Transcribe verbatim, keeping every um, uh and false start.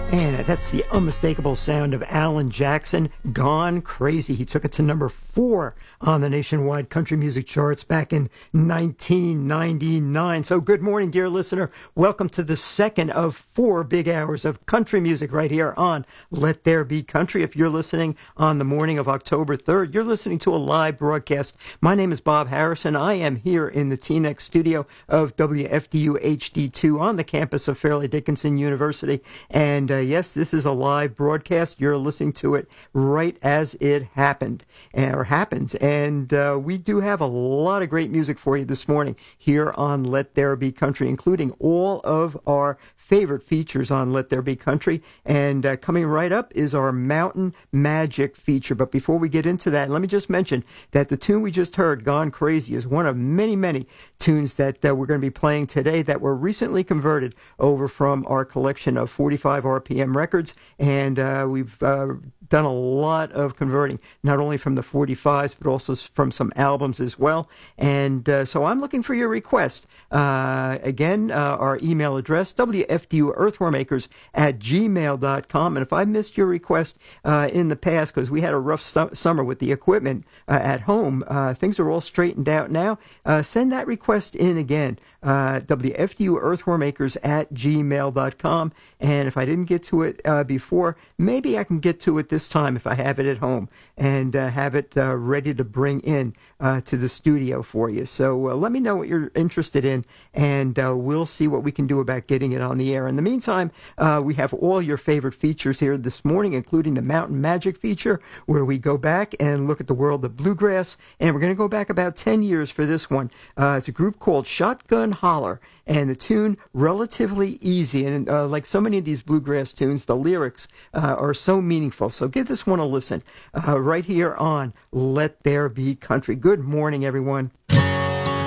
And that's the unmistakable sound of Alan Jackson, Gone Crazy. He took it to number four on the nationwide country music charts back in nineteen ninety-nine. So good morning, dear listener. Welcome to the second of four big hours of country music right here on Let There Be Country. If you're listening on the morning of October third, you're listening to a live broadcast. My name is Bob Harrison. I am here in the T N X studio of W F D U H D two on the campus of Fairleigh Dickinson University. And uh, yes, this is a live broadcast. You're listening to it right as it happened, or happens. And uh, we do have a lot of great music for you this morning here on Let There Be Country, including all of our favorite features on Let There Be Country. And uh, coming right up is our Mountain Magic feature. But before we get into that, let me just mention that the tune we just heard, Gone Crazy, is one of many, many tunes that uh, we're going to be playing today that were recently converted over from our collection of forty-five R P M records. And uh, we've uh, done a lot of converting, not only from the forty-fives, but also from some albums as well. And uh, so I'm looking for your request. Uh, again, uh, our email address, W F D U earthwormakers at gmail dot com. And if I missed your request uh, in the past, because we had a rough su- summer with the equipment uh, at home, uh, things are all straightened out now. Uh, send that request in again, uh, W F D U earthwormakers at gmail dot com. And if I didn't get to it uh, before, maybe I can get to it this time if I have it at home and uh, have it uh, ready to bring in uh, to the studio for you. So uh, let me know what you're interested in, and uh, we'll see what we can do about getting it on the air. In the meantime, uh, we have all your favorite features here this morning, including the Mountain Magic feature, where we go back and look at the world of bluegrass. And we're going to go back about ten years for this one. Uh, it's a group called Shotgun Holler, and the tune, Relatively Easy. And uh, like so many of these bluegrass tunes, the lyrics uh, are so meaningful. So give this one a listen uh, right here on Let There Be Country. Good morning, everyone.